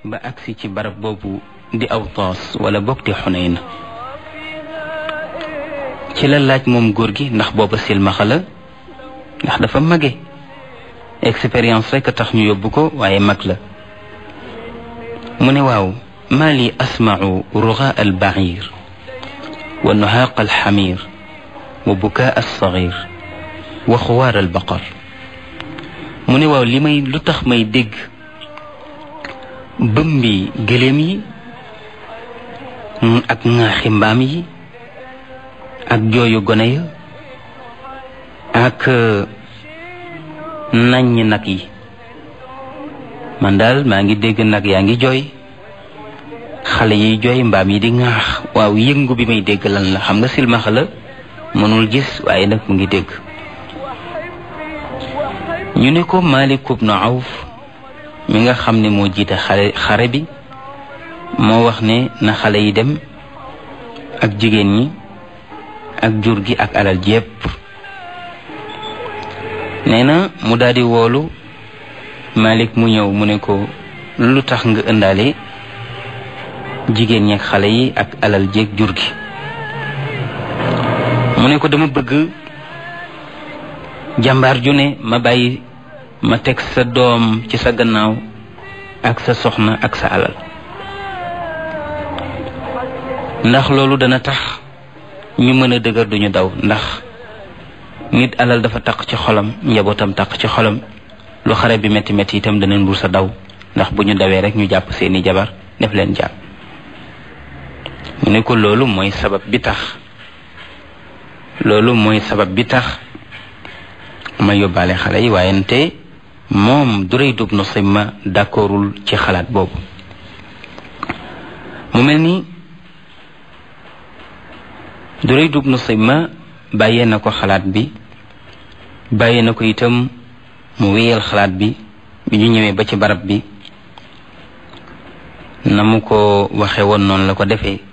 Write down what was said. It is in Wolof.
ba agsi ci barab boobu di Awtaas wala bokk di Xunayn ci la laaj moom góor gi ndax booba silmaxa la ndax dafa mage expérience rek a tax ñu yóbbu ko waaye mag la mu ne waaw maa li asma'u rugaa al ba'iir wa nuhaaq al xamiir wa bukaa al sagiir wa xuwaar al baqar mu ne waaw lu tax may dégg bëmbi gëléem yi ak ŋaaxi mbaam yi ak jooyu gone ya ak naññ nag yi man daal maa ngi dégg nag yaa ngi jooy xale yiy jooy mbaam yi di ŋaax waaw yëngu bi may dégg lan la xam nga silmaxa la mënul gis waaye nag mu ngi dégg ñu ne ko Maalik ibnu Awf mi nga xam ne moo jiite xare bi moo wax ne na xale yi dem ak jigéen ñi ak jur gi ak alal jépp nee na mu daldi woolu Malik mu ñëw mu ne ko lu tax nga ëndaale jigéen ñi ak xale yi ak alal jéeg jur gi mu ne ko dama bëgg jàmbaar ju ne ma bàyyi ma teg sa doom ci sa gannaaw ak sa soxna ak sa alal ndax loolu dana tax ñu mën a dëgër duñu daw ndax nit alal dafa taq ci xolam njabootam taq ci xolam lu xare bi metti metti itam dana mbur sa daw ndax bu ñu dawee rek ñu jàpp seeni jabar def leen jàpp mu ne ko loolu mooy sabab bi tax ma yóbbaale xale yi waaye nte moom Durayd ibn Simma d'accordul ci xalaat boobu mu mel ni Durayd ibn Simma bàyyee na ko xalaat bi bàyyee na ko itam mu wéyal xalaat bi ñu ñëwee ba ci barab bi na mu ko waxe woon noonu la ko defee